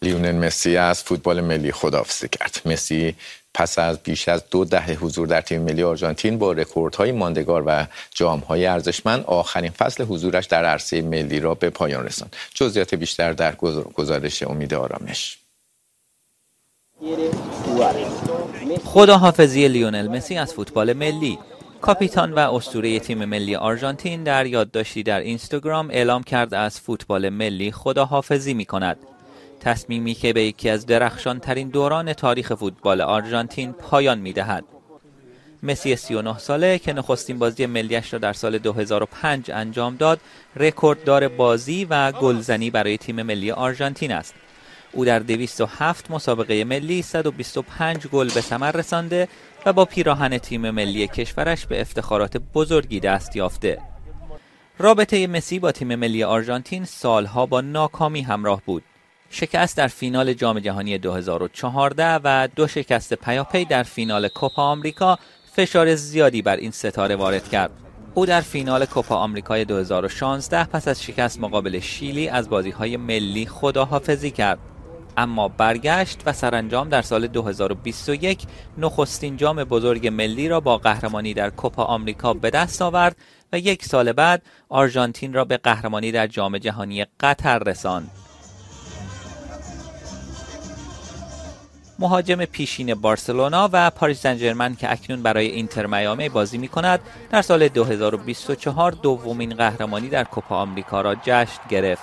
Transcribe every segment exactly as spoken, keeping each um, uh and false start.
لیونل مسی از فوتبال ملی خداحافظی کرد. مسی پس از بیش از دو دهه حضور در تیم ملی آرژانتین با رکوردهای ماندگار و جام‌های ارزشمند آخرین فصل حضورش در عرصه ملی را به پایان رساند. جزئیات بیشتر در گزارش امید آرامش. خداحافظی لیونل مسی از فوتبال ملی. کاپیتان و اسطوره تیم ملی آرژانتین در یادداشتی در اینستاگرام اعلام کرد از فوتبال ملی خداحافظی می‌کند. تصمیمی که به یکی از درخشان‌ترین دوران تاریخ فوتبال آرژانتین پایان می‌دهد. مسی سی و نه ساله که نخستین بازی ملیش را در سال دو هزار و پنج انجام داد، رکورددار بازی و گلزنی برای تیم ملی آرژانتین است. او در دویست و هفت مسابقه ملی صد و بیست و پنج گل به ثمر رسانده و با پیراهن تیم ملی کشورش به افتخارات بزرگی دست یافته. رابطه مسی با تیم ملی آرژانتین سالها با ناکامی همراه بود. شکست در فینال جام جهانی دو هزار و چهارده و دو شکست پیاپی در فینال کوپا آمریکا فشار زیادی بر این ستاره وارد کرد. او در فینال کوپا آمریکای دو هزار و شانزده پس از شکست مقابل شیلی از بازی‌های ملی خداحافظی کرد، اما برگشت و سرانجام در سال دو هزار و بیست و یک نخستین جام بزرگ ملی را با قهرمانی در کوپا آمریکا به دست آورد و یک سال بعد آرژانتین را به قهرمانی در جام جهانی قطر رساند. مهاجم پیشین بارسلونا و پاریس سن ژرمن که اکنون برای اینتر میامی بازی می‌کند، در سال دو هزار و بیست و چهار دومین قهرمانی در کوپا آمریکا را جشن گرفت.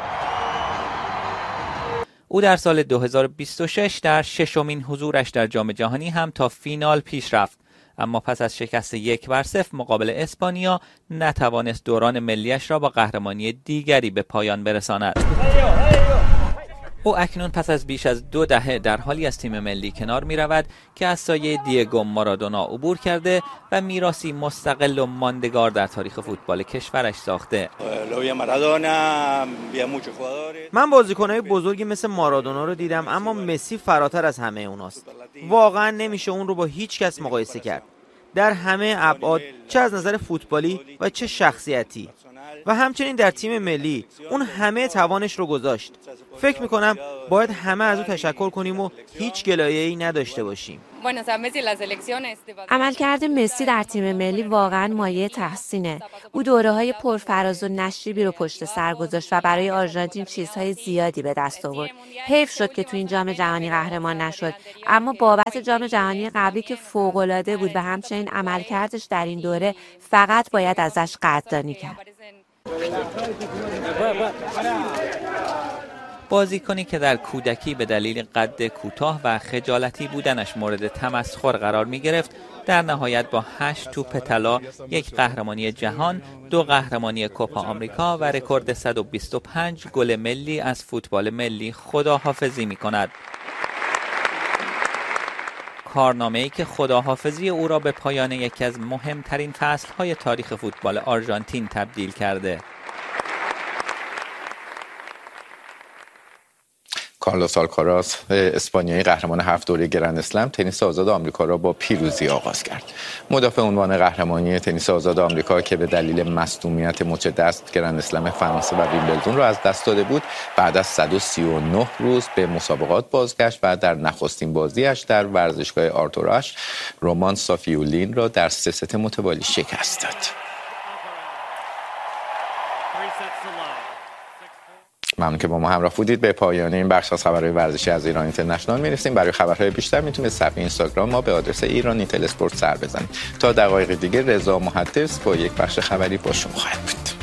او در سال دو هزار و بیست و شش در ششمین حضورش در جام جهانی هم تا فینال پیش رفت، اما پس از شکست یک بر صفر مقابل اسپانیا نتوانست دوران ملیش را با قهرمانی دیگری به پایان برساند. او اکنون پس از بیش از دو دهه در حالی از تیم ملی کنار می رود که از سایه دیگو مارادونا عبور کرده و میراثی مستقل و ماندگار در تاریخ فوتبال کشورش ساخته. من بازیکنهای بزرگی مثل مارادونا رو دیدم، اما مسی فراتر از همه اوناست. واقعا نمیشه اون رو با هیچ کس مقایسه کرد، در همه ابعاد، چه از نظر فوتبالی و چه شخصیتی. و همچنین در تیم ملی اون همه توانش رو گذاشت. فکر میکنم باید همه از او تشکر کنیم و هیچ گلایه‌ای نداشته باشیم. عملکرد مسی در تیم ملی واقعا مایه تحسینه. او دوره‌های پرفراز و نشیبی رو پشت سر گذاشت و برای آرژانتین چیزهای زیادی به دست آورد. حیف شد که تو این جام جهانی قهرمان نشد، اما بابت جام جهانی قبلی که فوق‌العاده بود و همچنین عملکردش در این دوره فقط باید ازش قدردانی کرد. بازیکنی که در کودکی به دلیل قد کوتاه و خجالتی بودنش مورد تمسخر قرار می گرفت، در نهایت با هشت توپ طلا، یک قهرمانی جهان، دو قهرمانی کوپا آمریکا و رکورد صد و بیست و پنج گل ملی از فوتبال ملی خداحافظی می کند. کارنامه‌ای که خداحافظی او را به پایان یکی از مهمترین فصل‌های تاریخ فوتبال آرژانتین تبدیل کرده. کارلوس آلکاراز اسپانیایی قهرمان هفت دوره گرند اسلم تنیس آزاد آمریکا را با پیروزی آغاز کرد. مدافع عنوان قهرمانی تنیس آزاد آمریکا که به دلیل مصدومیت مچ دست گرند اسلم فرانسه و ویمبلدون را از دست داده بود، بعد از صد و سی و نه روز به مسابقات بازگشت و در نخستین بازیش در ورزشگاه آرتور آش رومان سافیولین را در سه ست متوالی شکست داد. ممنون که با ما همراه بودید. به پایان این بخش از خبرهای ورزشی از ایران اینترنشنال می‌رسیم. برای خبرهای بیشتر میتونید صفحه اینستاگرام ما به آدرس ایران اینتل اسپورت سر بزنید. تا دقایق دیگه رضا محدث با یک بخش خبری با شما خواهد بود.